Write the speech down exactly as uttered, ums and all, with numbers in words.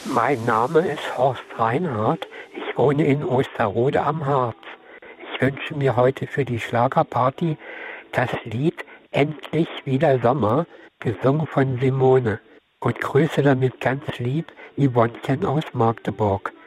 Mein Name ist Horst Reinhardt. Ich wohne in Osterode am Harz. Ich wünsche mir heute für die Schlagerparty das Lied Endlich wieder Sommer, gesungen von Simone. Und grüße damit ganz lieb Yvonnechen aus Magdeburg.